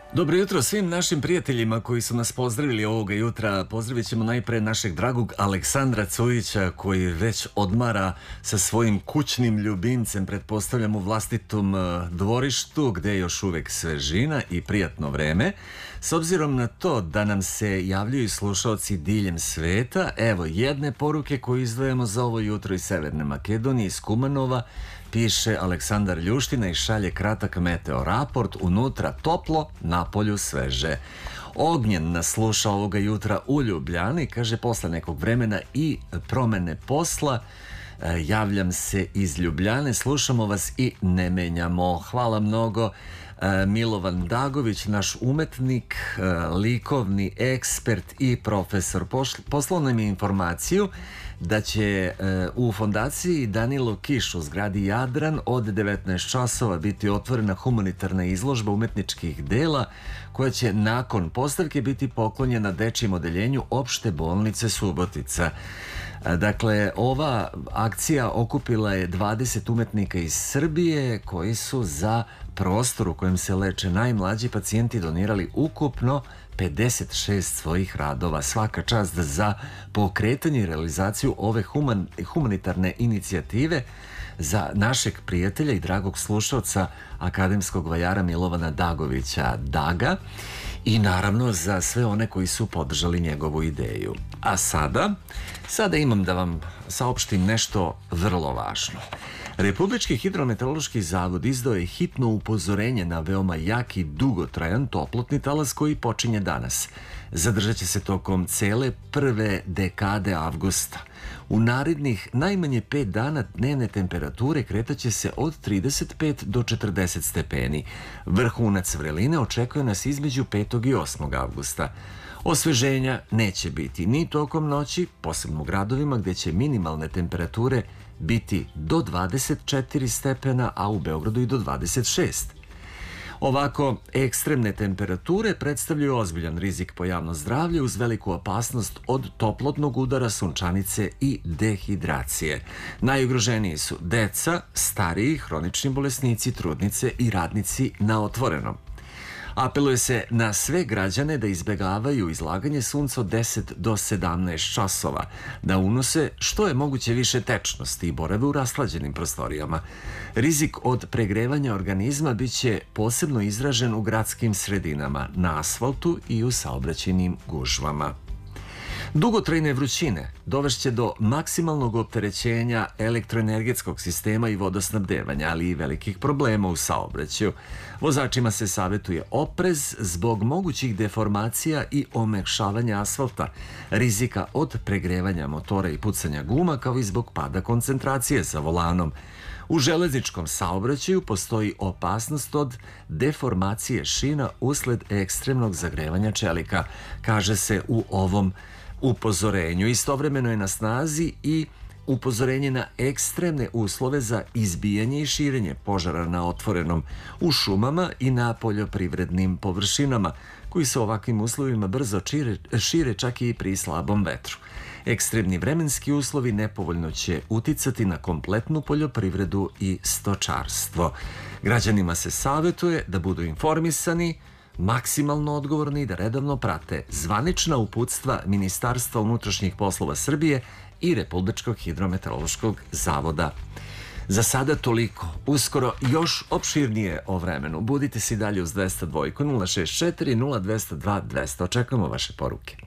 Dobro jutro svim našim prijateljima koji su nas pozdravili ovoga jutra. Pozdravit ćemo najpre našeg dragog Aleksandra Cujića koji već odmara sa svojim kućnim ljubimcem, pretpostavljam u vlastitom dvorištu gde je još uvek svežina i prijatno vreme. S obzirom na to da nam se javljaju slušaoci diljem sveta, evo jedne poruke koju izdvajamo za ovo jutro iz Severne Makedonije, iz Kumanova. Piše Aleksandar Ljuština i šalje kratak meteo raport, unutra toplo, napolju sveže. Ognjen nas sluša ovoga jutra u Ljubljani, kaže posle nekog vremena i promene posla. Javljam se iz Ljubljane, slušamo vas i ne menjamo. Hvala mnogo. Milovan Dagović, naš umetnik, likovni ekspert i profesor, poslao nam je informaciju da će u fondaciji Danilo Kiš u zgradi Jadran od 19 časova biti otvorena humanitarna izložba umetničkih dela koja će nakon postavke biti poklonjena dečijem odeljenju Opšte bolnice Subotica. Dakle, ova akcija okupila je 20 umetnika iz Srbije koji su za prostor u kojem se leče najmlađi pacijenti donirali ukupno 56 svojih radova. Svaka čast za pokretanje i realizaciju ove humanitarne inicijative za našeg prijatelja i dragog slušalca akademskog vajara Milovana Dagovića Daga i naravno za sve one koji su podržali njegovu ideju. A sada imam da vam saopštim nešto vrlo važno. Republički hidrometeorološki zavod izdao je hitno upozorenje na veoma jak i dugotrajan toplotni talas koji počinje danas. Zadržat će se tokom cele prve dekade avgusta. U narednih najmanje 5 dana dnevne temperature kretaće se od 35 do 40 stepeni. Vrhunac vreline očekuje nas između 5. i 8. avgusta. Osveženja neće biti ni tokom noći, posebno u gradovima gde će minimalne temperature biti do 24 stepena, a u Beogradu i do 26. Ovako, ekstremne temperature predstavljaju ozbiljan rizik po javno zdravlje uz veliku opasnost od toplotnog udara, sunčanice i dehidracije. Najugroženiji su deca, stariji, hronični bolesnici, trudnice i radnici na otvorenom. Apeluje se na sve građane da izbegavaju izlaganje sunca od 10 do 17 časova, da unose što je moguće više tečnosti i borave u rashlađenim prostorijama. Rizik od pregrevanja organizma biće posebno izražen u gradskim sredinama, na asfaltu i u saobraćajnim gužvama. Dugotrajne vrućine dovešće do maksimalnog opterećenja elektroenergetskog sistema i vodosnabdevanja, ali i velikih problema u saobraćaju. Vozačima se savjetuje oprez zbog mogućih deformacija i omekšavanja asfalta, rizika od pregrevanja motora i pucanja guma, kao i zbog pada koncentracije za volanom. U železničkom saobraćaju postoji opasnost od deformacije šina usled ekstremnog zagrevanja čelika, kaže se u ovom upozorenju. Istovremeno je na snazi i upozorenje na ekstremne uslove za izbijanje i širenje požara na otvorenom, u šumama i na poljoprivrednim površinama, koji se u ovakvim uslovima brzo šire čak i pri slabom vetru. Ekstremni vremenski uslovi nepovoljno će uticati na kompletnu poljoprivredu i stočarstvo. Građanima se savjetuje da budu informisani, maksimalno odgovorni i da redovno prate zvanična uputstva Ministarstva unutrašnjih poslova Srbije i Republičkog hidrometeorološkog zavoda. Za sada toliko. Uskoro još opširnije o vremenu. Budite se i dalje uz 202 064 0202 200. Očekujemo vaše poruke.